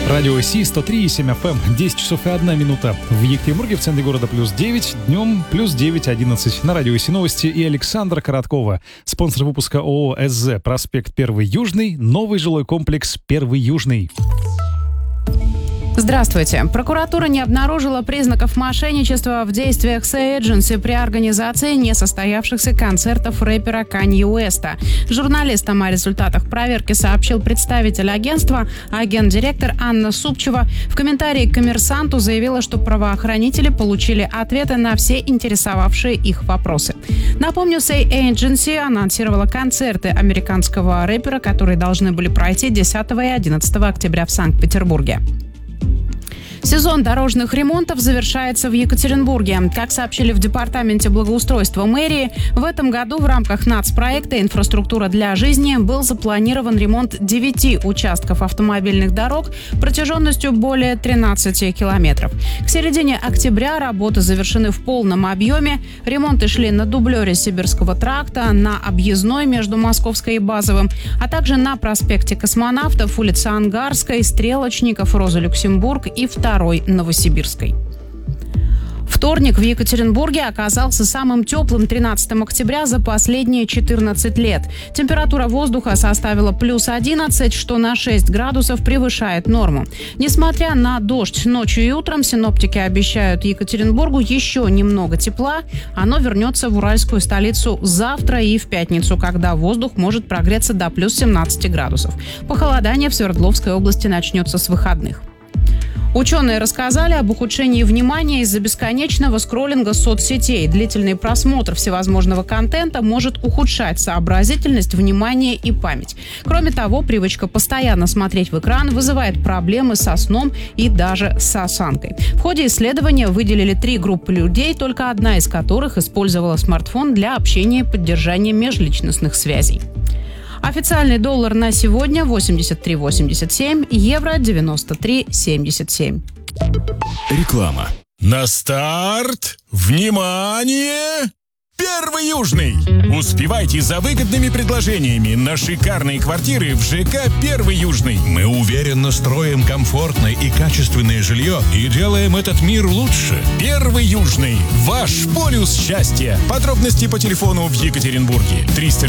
Радио Си 103,7 FM, 10 часов и 1 минута. В Екатеринбурге, в центре города +9, днем +9, 11. На Радио Си новости и Александра Короткова. Спонсор выпуска ООО СЗ, проспект 1 Южный, новый жилой комплекс 1 Южный. Здравствуйте. Прокуратура не обнаружила признаков мошенничества в действиях Say Agency при организации несостоявшихся концертов рэпера Канье Уэста. Журналистам о результатах проверки сообщил представитель агентства, агент-директор Анна Супчева. В комментарии к «Коммерсанту» заявила, что правоохранители получили ответы на все интересовавшие их вопросы. Напомню, Say Agency анонсировала концерты американского рэпера, которые должны были пройти 10 и 11 октября в Санкт-Петербурге. Сезон дорожных ремонтов завершается в Екатеринбурге. Как сообщили в Департаменте благоустройства мэрии, в этом году в рамках нацпроекта «Инфраструктура для жизни» был запланирован ремонт 9 участков автомобильных дорог протяженностью более 13 километров. К середине октября работы завершены в полном объеме. Ремонты шли на дублере Сибирского тракта, на объездной между Московской и Базовым, а также на проспекте Космонавтов, улице Ангарской, Стрелочников, Роза Люксембург и 2 Новосибирской. Вторник в Екатеринбурге оказался самым теплым 13 октября за последние 14 лет. Температура воздуха составила +11, что на 6 градусов превышает норму. Несмотря на дождь ночью и утром, синоптики обещают Екатеринбургу еще немного тепла. Оно вернется в уральскую столицу завтра и в пятницу, когда воздух может прогреться до +17 градусов. Похолодание в Свердловской области начнется с выходных. Ученые рассказали об ухудшении внимания из-за бесконечного скроллинга соцсетей. Длительный просмотр всевозможного контента может ухудшать сообразительность, внимание и память. Кроме того, привычка постоянно смотреть в экран вызывает проблемы со сном и даже с осанкой. В ходе исследования выделили 3 группы людей, только одна из которых использовала смартфон для общения и поддержания межличностных связей. Официальный доллар на сегодня 83,87, евро 93,77. Реклама. На старт! Внимание! 1 Южный! Успевайте за выгодными предложениями на шикарные квартиры в ЖК 1 Южный. Мы уверенно строим комфортное и качественное жилье и делаем этот мир лучше. 1 Южный. Ваш полюс счастья. Подробности по телефону в Екатеринбурге.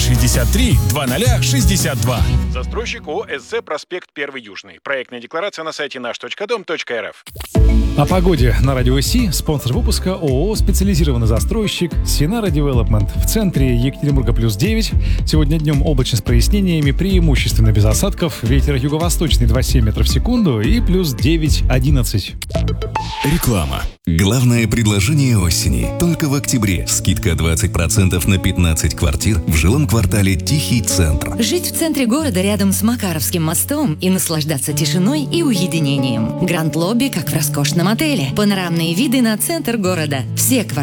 363-2062. Застройщик ООО СЗ, проспект 1 Южный. Проектная декларация на сайте наш.дом.рф. О погоде на Радио Си. Спонсор выпуска ООО «Специализированный застройщик» Синара Девелопмент. В центре Екатеринбурга +9. Сегодня днем облачно с прояснениями, преимущественно без осадков. Ветер юго-восточный 2,7 метров в секунду и +9, 11. Реклама. Главное предложение осени. Только в октябре. Скидка 20% на 15 квартир в жилом квартале «Тихий центр». Жить в центре города рядом с Макаровским мостом и наслаждаться тишиной и уединением. Гранд-лобби, как в роскошном отеле. Панорамные виды на центр города. Все квартиры